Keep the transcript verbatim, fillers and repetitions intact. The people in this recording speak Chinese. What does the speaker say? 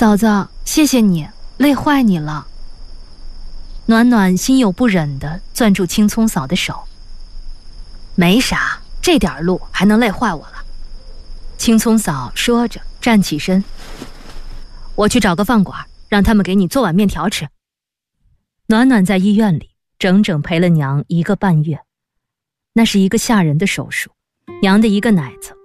嫂子，谢谢你，累坏你了。暖暖心有不忍地攥住青葱嫂的手。没啥，这点路还能累坏我了。青葱嫂说着站起身，我去找个饭馆，让他们给你做碗面条吃。暖暖在医院里整整陪了娘一个半月，那是一个吓人的手术，娘的一个奶子